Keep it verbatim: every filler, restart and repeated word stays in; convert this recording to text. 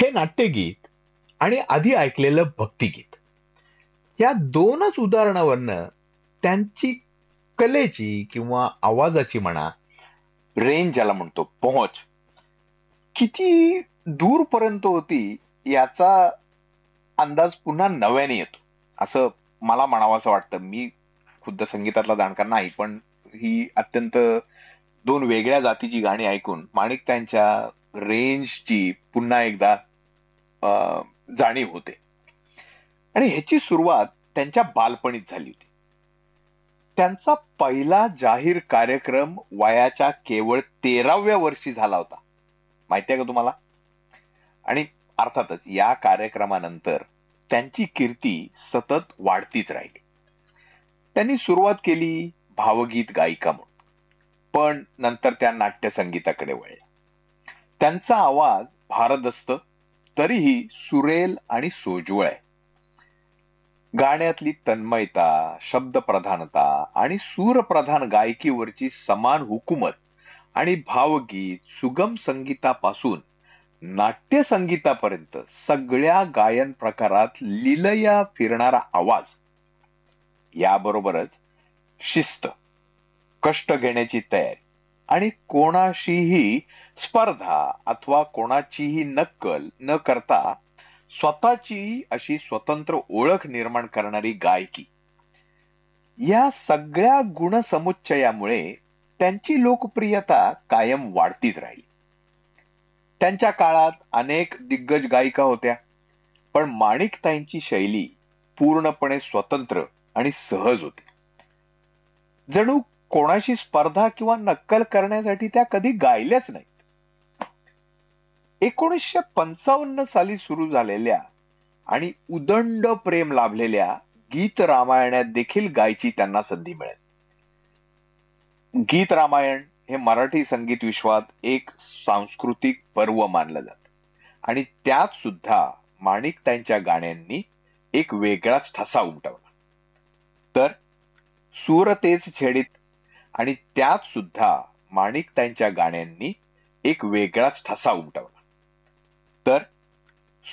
हे नाट्यगीत आणि आधी ऐकलेलं भक्तिगीत या दोनच उदाहरणावरनं त्यांची कलेची किंवा आवाजाची म्हणा, रेंज ज्याला म्हणतो, पोहोच किती दूरपर्यंत होती याचा अंदाज पुन्हा नव्याने येतो असं मला म्हणावंसं वाटतं. मी खुद्द संगीतातला जाणकार नाही, पण ही अत्यंत दोन वेगळ्या जातीची गाणी ऐकून माणिकताईंच्या रेंजची पुन्हा एकदा अ, जाणीव होते. आणि ह्याची सुरुवात त्यांच्या बालपणीत झाली होती. त्यांचा पहिला जाहीर कार्यक्रम वयाच्या केवळ तेराव्या वर्षी झाला होता, माहितीये का तुम्हाला? आणि अर्थातच या कार्यक्रमानंतर त्यांची कीर्ती सतत वाढतीच राहिली. त्यांनी सुरुवात केली भावगीत गायिका म्हणून, पण नंतर त्या नाट्य संगीताकडे वळल्या. त्यांचा आवाज भारदस्त तरीही सुरेल आणि सोज्वळ आहे. गाण्यातली तन्मयता, शब्दप्रधानता आणि सूरप्रधान गायकीवरची समान हुकूमत आणि भावगीत, सुगम संगीतापासून नाट्य संगीतापर्यंत सगळ्या गायन प्रकारात लिलया फिरणारा आवाज, याबरोबरच शिस्त, कष्ट घेण्याची तयारी आणि कोणाशीही स्पर्धा अथवा कोणाचीही नक्कल न करता स्वतःची अशी स्वतंत्र ओळख निर्माण करणारी गायकी, या सगळ्या गुणसमुच्चयामुळे त्यांची लोकप्रियता कायम वाढतीच राहिली. त्यांच्या काळात अनेक दिग्गज गायिका होत्या, पण माणिकताईंची शैली पूर्णपणे स्वतंत्र आणि सहज होती. जणू कोणाशी स्पर्धा किंवा नक्कल करण्यासाठी त्या कधी गायल्याच नाहीत. एकोणीसशे पंचावन्न साली सुरू झालेल्या आणि उदंड प्रेम लाभलेल्या गीत रामायणात देखील गायची त्यांना संधी मिळेल. गीत रामायण हे मराठी संगीत विश्वात एक सांस्कृतिक पर्व मानलं जातं आणि त्यात सुद्धा माणिकताईंच्या गाण्यांनी एक वेगळाच ठसा उमटवला. तर सूर तेच छेडीत आणि त्यात सुद्धा माणिकताईंच्या गाण्यांनी एक वेगळाच ठसा उमटवला. तर